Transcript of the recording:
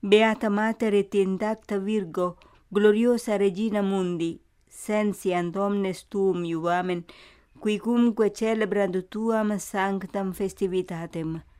Beata Mater et intacta Virgo, gloriosa Regina Mundi, sensiant omnes tuum iuamen, quicumque celebrant tuam sanctam festivitatem.